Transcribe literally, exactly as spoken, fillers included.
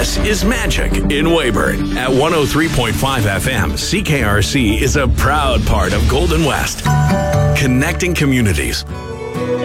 This is Magic in Weyburn. At one oh three point five F M, C K R C is a proud part of Golden West, connecting communities.